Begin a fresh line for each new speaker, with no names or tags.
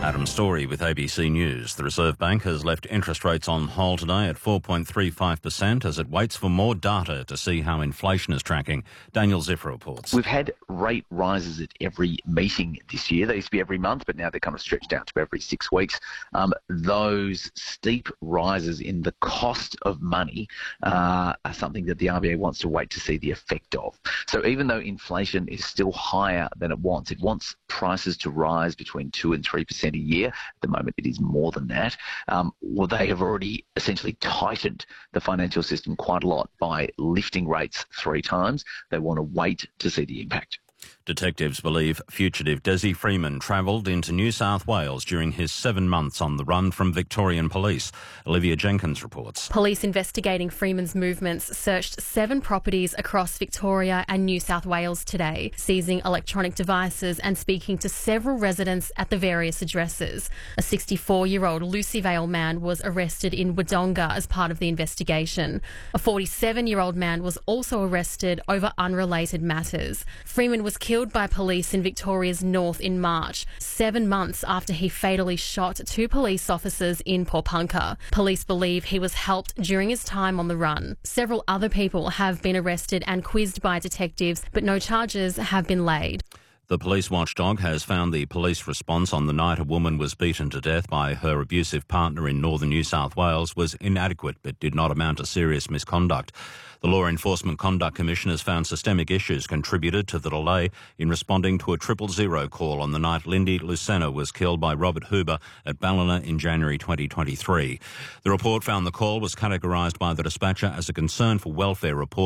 Adam Story with ABC News. The Reserve Bank has left interest rates on hold today at 4.35% as it waits for more data to see how inflation is tracking. Daniel Ziffer reports.
We've had rate rises at every meeting this year. They used to be every month, but now they're kind of stretched out to every 6 weeks. Those steep rises in the cost of money are something that the RBA wants to wait to see the effect of. So even though inflation is still higher than it wants prices to rise between 2 and 3% a year. At the moment, it is more than that. Well, they have already essentially tightened the financial system quite a lot by lifting rates 3 times. They want to wait to see the impact.
Detectives believe fugitive Desi Freeman travelled into New South Wales during his 7 months on the run from Victorian police. Olivia Jenkins reports.
Police investigating Freeman's movements searched 7 properties across Victoria and New South Wales today, seizing electronic devices and speaking to several residents at the various addresses. A 64-year-old Lucy Vale man was arrested in Wodonga as part of the investigation. A 47-year-old man was also arrested over unrelated matters. Freeman was killed by police in Victoria's north in March, 7 months after he fatally shot 2 police officers in Porepunkah. Police believe he was helped during his time on the run. Several other people have been arrested and quizzed by detectives, but no charges have been laid.
The police watchdog has found the police response on the night a woman was beaten to death by her abusive partner in northern New South Wales was inadequate but did not amount to serious misconduct. The Law Enforcement Conduct Commission has found systemic issues contributed to the delay in responding to a 000 call on the night Lindy Lucena was killed by Robert Huber at Ballina in January 2023. The report found the call was categorised by the dispatcher as a concern for welfare report.